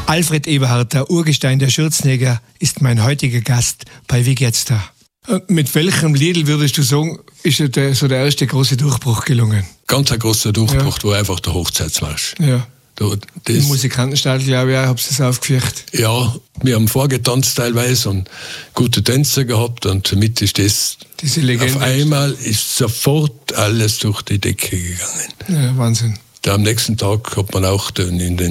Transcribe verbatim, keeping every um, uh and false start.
Alfred Eberhardt, der Urgestein der Schürzenjäger, ist mein heutiger Gast bei Wie geht's da? Mit welchem Lied würdest du sagen, ist ja der, so der erste große Durchbruch gelungen? Ganz ein großer Durchbruch ja. war einfach der Hochzeitsmarsch. Ja. Da, das, Im Musikantenstadel, glaube ich, auch, hab's das aufgeführt. Ja, wir haben vorgetanzt teilweise und gute Tänzer gehabt und somit ist das, diese Legende. Auf einmal ist sofort alles durch die Decke gegangen. Ja, Wahnsinn. Da am nächsten Tag hat man auch in den